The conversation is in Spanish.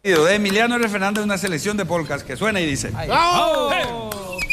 De Emiliano R. Fernández, una selección de polcas que suena y dice. ¡Bravo!